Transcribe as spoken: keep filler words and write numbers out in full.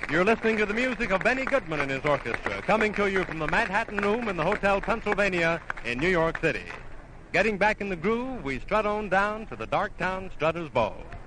You're listening to the music of Benny Goodman and his orchestra, coming to you from the Manhattan Room in the Hotel Pennsylvania in New York City. Getting back in the groove, we strut on down to the Darktown Strutters Ball.